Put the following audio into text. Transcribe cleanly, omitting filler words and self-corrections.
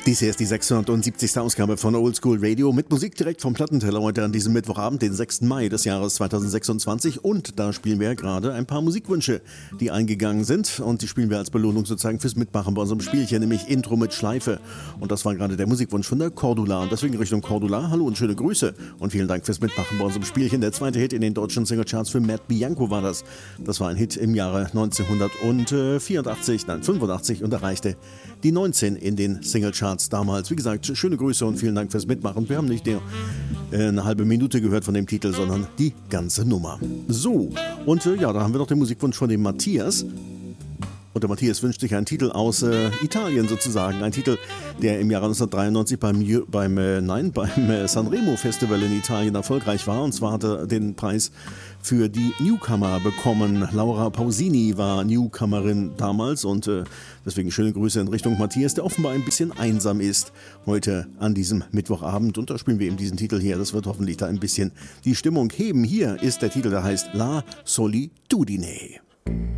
Dies hier ist die 670. Ausgabe von Oldschool Radio mit Musik direkt vom Plattenteller heute an diesem Mittwochabend, den 6. Mai des Jahres 2026. Und da spielen wir gerade ein paar Musikwünsche, die eingegangen sind. Und die spielen wir als Belohnung sozusagen fürs Mitmachen bei unserem Spielchen, nämlich Intro mit Schleife. Und das war gerade der Musikwunsch von der Cordula. Und deswegen Richtung Cordula, hallo und schöne Grüße. Und vielen Dank fürs Mitmachen bei unserem Spielchen. Der zweite Hit in den deutschen Singlecharts für Matt Bianco war das. Das war ein Hit im Jahre 85 und erreichte die 19 in den Singlecharts damals. Wie gesagt, schöne Grüße und vielen Dank fürs Mitmachen. Wir haben nicht eine halbe Minute gehört von dem Titel, sondern die ganze Nummer. So, und da haben wir noch den Musikwunsch von dem Matthias. Und der Matthias wünscht sich einen Titel aus Italien sozusagen. Ein Titel, der im Jahre 1993 beim Sanremo Festival in Italien erfolgreich war. Und zwar hat er den Preis für die Newcomer bekommen. Laura Pausini war Newcomerin damals und deswegen schöne Grüße in Richtung Matthias, der offenbar ein bisschen einsam ist heute an diesem Mittwochabend. Und da spielen wir eben diesen Titel hier. Das wird hoffentlich da ein bisschen die Stimmung heben. Hier ist der Titel, der heißt La Solitudine.